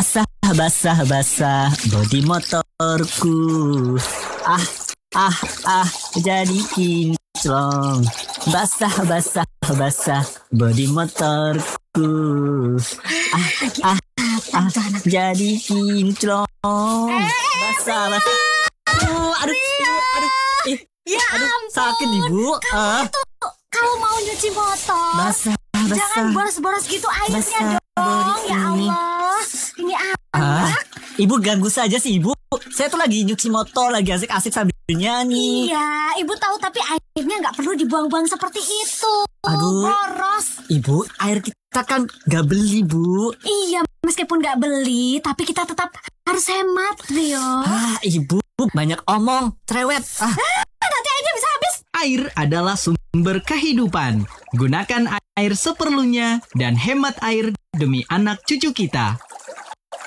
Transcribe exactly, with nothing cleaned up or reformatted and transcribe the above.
Basah, basah, basah bodi motorku. Ah, ah, ah, jadi kinclong. Basah, basah, basah bodi motorku. Ah, ah, ah, jadi kinclong. Basah, basah. Aduh, aduh, aduh, ih, Ya aduh, ampun, sakit ibu. Ah, kalau mau nyuci motor, basah, jangan basah. boros-boros gitu airnya Basah dong. bodi Ya ini. Allah, ini apa? Ah, ibu ganggu saja sih ibu. Saya tuh lagi nyuci motor, lagi asik-asik sambil nyanyi. Iya, ibu tahu tapi airnya nggak perlu dibuang-buang seperti itu. Aduh. Boros. Ibu, air kita kan gak beli, Bu. Iya, meskipun nggak beli, tapi kita tetap harus hemat, Rio. Ah, ibu, banyak omong, cerewet. Ah, Nanti airnya bisa habis. Air adalah sumber kehidupan. Gunakan air seperlunya dan hemat air demi anak cucu kita.